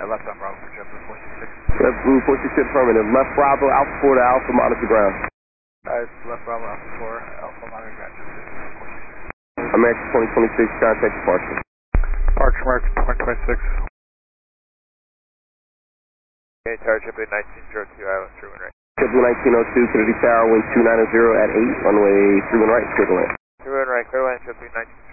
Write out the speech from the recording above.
left on Bravo for JetBlue 466. JetBlue 466 affirmative. Left Bravo, Alpha 4 to Alpha, monitor ground. It's left Bravo, Alpha 4, Alpha, monitor ground, JetBlue 466. American 2026, contact departure. Departure American 2026. Okay, tower JetBlue 1902, Island 31 right. JetBlue 1902, Kennedy Tower, wind 290 at 8, runway 31 right, clear to land. 31 right, clear land, JetBlue 1902.